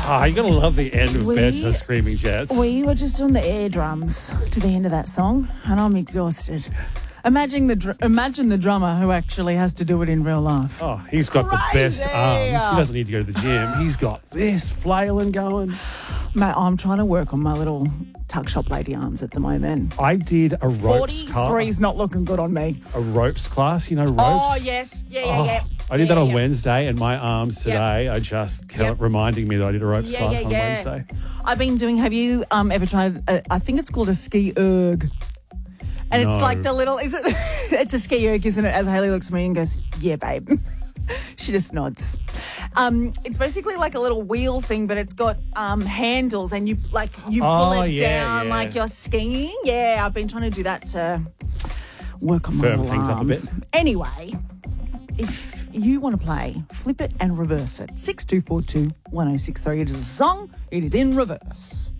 Oh, you're going to love the end of Banter Screaming Jets. We were just on the air drums to the end of that song, and I'm exhausted. Imagine the drummer who actually has to do it in real life. Oh, he's got the best arms. He doesn't need to go to the gym. He's got this flailing going. Mate, I'm trying to work on my little tuck shop lady arms at the moment. I did a ropes class. 43's not looking good on me. A ropes class, you know, ropes? Oh, yes. Yeah. I did that on Wednesday, and my arms today are just reminding me that I did a ropes class on Wednesday. I've been doing, have you ever tried, I think it's called a ski erg. And it's like the little, is it? It's a ski erg, isn't it? As Hayley looks at me and goes, yeah, babe. She just nods. It's basically like a little wheel thing, but it's got handles, and you pull it down like you're skiing. Yeah, I've been trying to do that to work on my firm things arms. up a bit. Anyway, if you want to play, flip it and reverse it. 6242 1063. It is a song. It is in reverse.